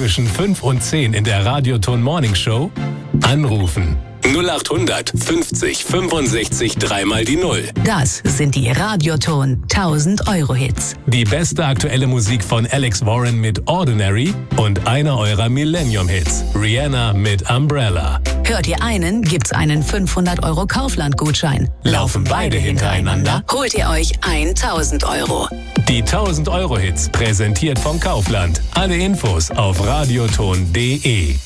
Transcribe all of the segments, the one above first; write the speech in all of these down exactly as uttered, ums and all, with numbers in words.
zwischen fünf und zehn in der Radioton Morning Show? Anrufen. null acht hundert fünfzig fünfundsechzig dreimal die Null. Das sind die Radioton tausend Euro Hits. Die beste aktuelle Musik von Alex Warren mit Ordinary und einer eurer Millennium-Hits, Rihanna mit Umbrella. Hört ihr einen, gibt's einen fünfhundert Euro Kaufland-Gutschein. Laufen beide hintereinander, holt ihr euch tausend Euro. Die tausend Euro Hits, präsentiert vom Kaufland. Alle Infos auf radioton punkt de.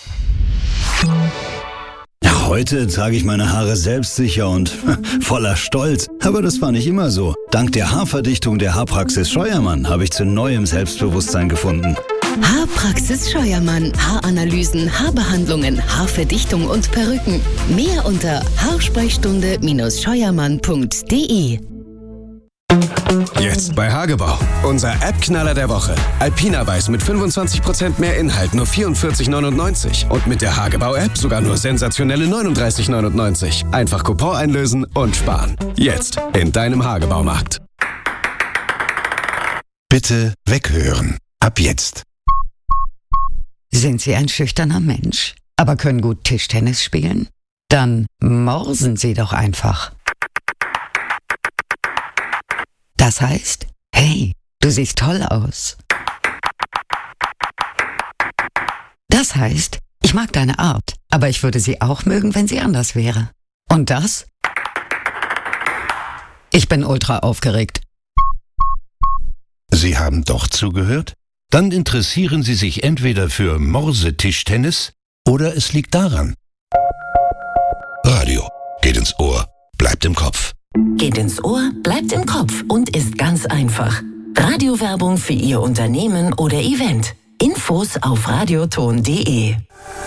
Heute trage ich meine Haare selbstsicher und voller Stolz. Aber das war nicht immer so. Dank der Haarverdichtung der Haarpraxis Scheuermann habe ich zu neuem Selbstbewusstsein gefunden. Haarpraxis Scheuermann. Haaranalysen, Haarbehandlungen, Haarverdichtung und Perücken. Mehr unter haarsprechstunde scheuermann punkt de. Jetzt bei Hagebau. Unser App-Knaller der Woche. Alpina Weiß mit fünfundzwanzig Prozent mehr Inhalt, nur vierundvierzig neunundneunzig. Und mit der Hagebau-App sogar nur sensationelle neununddreißig neunundneunzig. Einfach Coupon einlösen und sparen. Jetzt in deinem Hagebaumarkt. Bitte weghören. Ab jetzt. Sind Sie ein schüchterner Mensch, aber können gut Tischtennis spielen? Dann morsen Sie doch einfach. Das heißt, hey, du siehst toll aus. Das heißt, ich mag deine Art, aber ich würde sie auch mögen, wenn sie anders wäre. Und das? Ich bin ultra aufgeregt. Sie haben doch zugehört? Dann interessieren Sie sich entweder für Morsetischtennis oder es liegt daran. Radio geht ins Ohr, bleibt im Kopf. Geht ins Ohr, bleibt im Kopf und ist ganz einfach. Radiowerbung für Ihr Unternehmen oder Event. Infos auf radioton punkt de.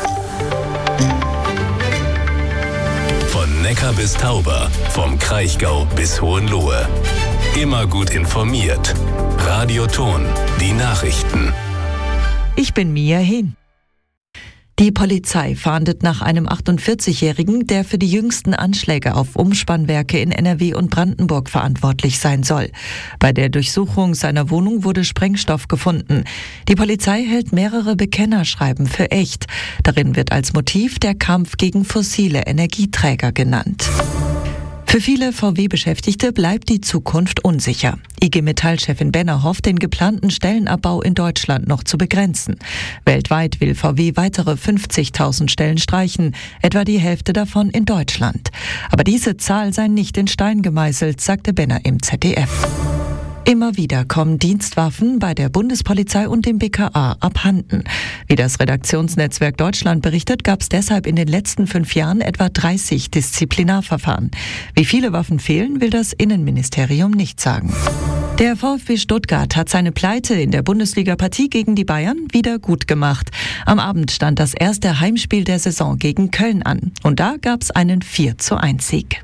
Von Neckar bis Tauber, vom Kraichgau bis Hohenlohe. Immer gut informiert. Radioton, die Nachrichten. Ich bin Mia Hin. Die Polizei fahndet nach einem achtundvierzigjährigen, der für die jüngsten Anschläge auf Umspannwerke in N R W und Brandenburg verantwortlich sein soll. Bei der Durchsuchung seiner Wohnung wurde Sprengstoff gefunden. Die Polizei hält mehrere Bekennerschreiben für echt. Darin wird als Motiv der Kampf gegen fossile Energieträger genannt. Für viele V W-Beschäftigte bleibt die Zukunft unsicher. I G Metall-Chefin Benner hofft, den geplanten Stellenabbau in Deutschland noch zu begrenzen. Weltweit will V W weitere fünfzigtausend Stellen streichen, etwa die Hälfte davon in Deutschland. Aber diese Zahl sei nicht in Stein gemeißelt, sagte Benner im Z D F. Immer wieder kommen Dienstwaffen bei der Bundespolizei und dem B K A abhanden. Wie das Redaktionsnetzwerk Deutschland berichtet, gab es deshalb in den letzten fünf Jahren etwa dreißig Disziplinarverfahren. Wie viele Waffen fehlen, will das Innenministerium nicht sagen. Der VfB Stuttgart hat seine Pleite in der Bundesliga-Partie gegen die Bayern wieder gut gemacht. Am Abend stand das erste Heimspiel der Saison gegen Köln an. Und da gab es einen vier zu eins Sieg.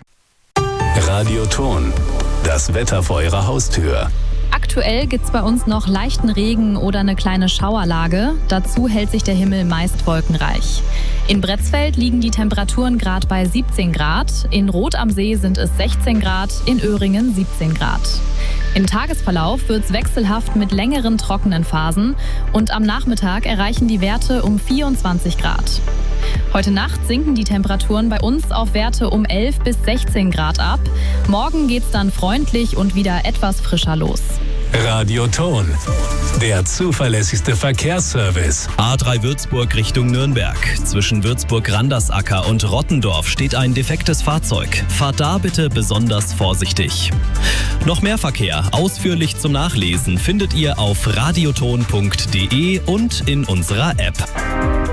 Radioton, das Wetter vor Ihrer Haustür. Aktuell gibt's bei uns noch leichten Regen oder eine kleine Schauerlage. Dazu hält sich der Himmel meist wolkenreich. In Bretzfeld liegen die Temperaturen gerade bei siebzehn Grad. In Rot am See sind es sechzehn Grad, in Öhringen siebzehn Grad. Im Tagesverlauf wird's wechselhaft mit längeren trockenen Phasen und am Nachmittag erreichen die Werte um vierundzwanzig Grad. Heute Nacht sinken die Temperaturen bei uns auf Werte um elf bis sechzehn Grad ab. Morgen geht's dann freundlich und wieder etwas frischer los. Radioton, der zuverlässigste Verkehrsservice. A drei Würzburg Richtung Nürnberg. Zwischen Würzburg-Randersacker und Rottendorf steht ein defektes Fahrzeug. Fahrt da bitte besonders vorsichtig. Noch mehr Verkehr, ausführlich zum Nachlesen, findet ihr auf radioton punkt de und in unserer App.